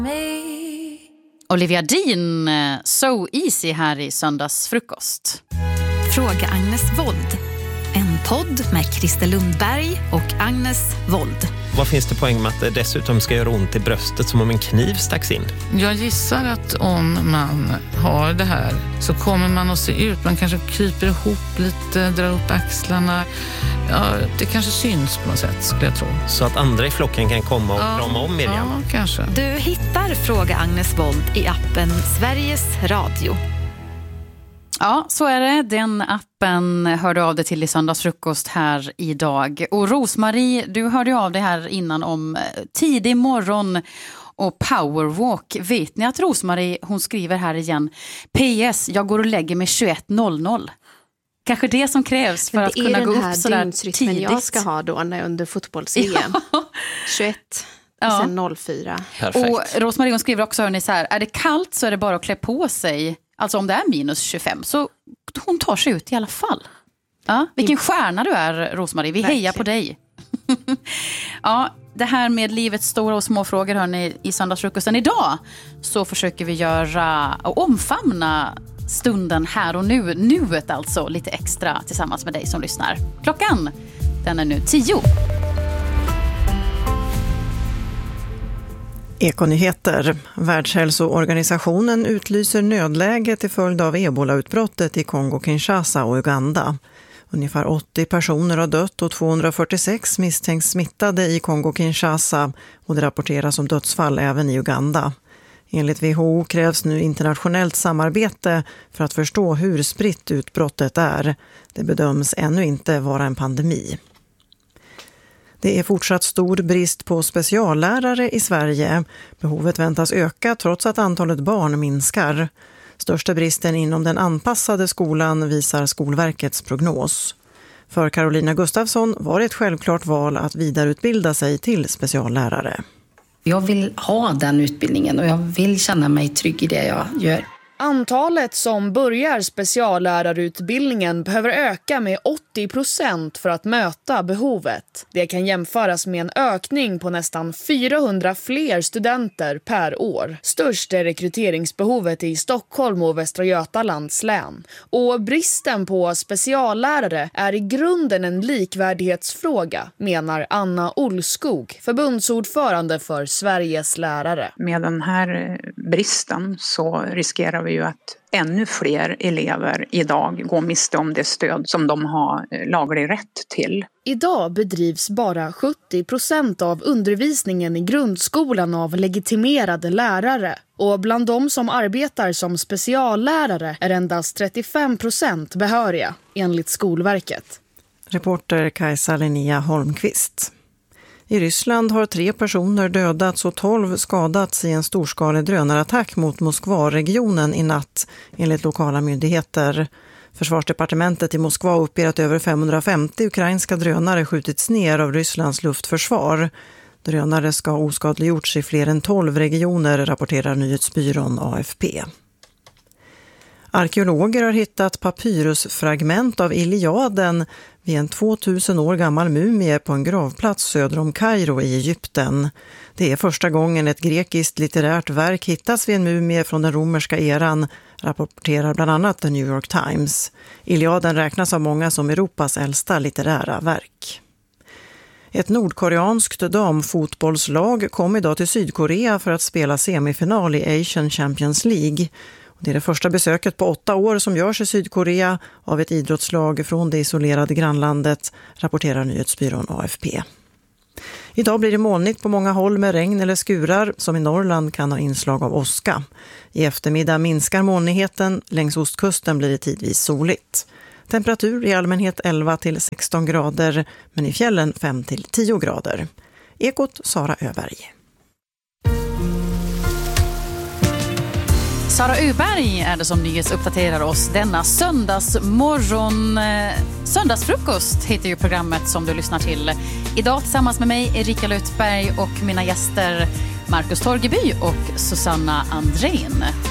Olivia Dean, So Easy här i söndagsfrukost. Fråga Agnes Wold. En podd med Christer Lundberg och Agnes Wold. Vad finns det poäng med att det dessutom ska göra ont i bröstet som om en kniv stacks in? Jag gissar att om man har det här så kommer man att se ut. Man kanske kryper ihop lite, drar upp axlarna. Ja, det kanske syns på något sätt, skulle jag tro. Så att andra i flocken kan komma och krama om Miriam? Ja, kanske. Du hittar Fråga Agnes Wold i appen Sveriges Radio. Ja, så är det. Den appen hörde av dig till i söndagsfrukost här idag. Och Rosmarie, du hörde av dig här innan om tidig morgon och powerwalk. Vet ni att Rosmarie, hon skriver här igen: PS, jag går och lägger mig 21.00. Kanske det som krävs för att kunna gå upp sådär tidigt. Men jag ska ha då när under fotbolls-EM. 21 och sen 04. Perfekt. Och Rosmarie, hon skriver också, hörni, så här: är det kallt så är det bara att klä på sig. Alltså om det är minus 25 så hon tar sig ut i alla fall. Ja, vilken stjärna du är, Rosmarie. Vi hejar på dig. Ja, det här med livets stora och små frågor, hörni, i söndagsfrukosten idag så försöker vi göra och omfamna stunden här och nu. Nuet alltså, lite extra tillsammans med dig som lyssnar. Klockan, den är nu 10. Ekonyheter. Världshälsoorganisationen utlyser nödläge till följd av ebolautbrottet i Kongo-Kinshasa och Uganda. Ungefär 80 personer har dött och 246 misstänks smittade i Kongo-Kinshasa och det rapporteras om dödsfall även i Uganda. Enligt WHO krävs nu internationellt samarbete för att förstå hur spritt utbrottet är. Det bedöms ännu inte vara en pandemi. Det är fortsatt stor brist på speciallärare i Sverige. Behovet väntas öka trots att antalet barn minskar. Största bristen inom den anpassade skolan visar Skolverkets prognos. För Carolina Gustafsson var det ett självklart val att vidareutbilda sig till speciallärare. Jag vill ha den utbildningen och jag vill känna mig trygg i det jag gör. Antalet som börjar speciallärarutbildningen behöver öka med 80% för att möta behovet. Det kan jämföras med en ökning på nästan 400 fler studenter per år. Störst är rekryteringsbehovet i Stockholm och Västra Götalands län. Och bristen på speciallärare är i grunden en likvärdighetsfråga, menar Anna Olskog, förbundsordförande för Sveriges lärare. Med den här bristen så riskerar vi ju att ännu fler elever idag går miste om det stöd som de har laglig rätt till. Idag bedrivs bara 70% av undervisningen i grundskolan av legitimerade lärare. Och bland de som arbetar som speciallärare är endast 35% behöriga, enligt Skolverket. Reporter Kajsa Linnea Holmqvist. I Ryssland har 3 personer dödats och 12 skadats i en storskalig drönarattack mot Moskva-regionen i natt, enligt lokala myndigheter. Försvarsdepartementet i Moskva uppger att över 550 ukrainska drönare skjutits ner av Rysslands luftförsvar. Drönare ska ha oskadliggjorts i fler än 12 regioner, rapporterar nyhetsbyrån AFP. Arkeologer har hittat papyrusfragment av Iliaden vid en 2000 år gammal mumie på en gravplats söder om Kairo i Egypten. Det är första gången ett grekiskt litterärt verk hittas vid en mumie från den romerska eran, rapporterar bland annat The New York Times. Iliaden räknas av många som Europas äldsta litterära verk. Ett nordkoreanskt damfotbollslag kom idag till Sydkorea för att spela semifinal i Asian Champions League. Det är det första besöket på 8 år som görs i Sydkorea av ett idrottslag från det isolerade grannlandet, rapporterar nyhetsbyrån AFP. Idag blir det molnigt på många håll med regn eller skurar som i Norrland kan ha inslag av åska. I eftermiddag minskar molnigheten, längs ostkusten blir det tidvis soligt. Temperatur i allmänhet 11 till 16 grader, men i fjällen 5 till 10 grader. Ekot Sara Öberg. Sara Öberg är det som nyhetsuppdaterar oss denna söndagsmorgon. Söndagsfrukost heter ju programmet som du lyssnar till. Idag tillsammans med mig Erika Lutberg och mina gäster Marcus Torgeby och Susanna Andrén.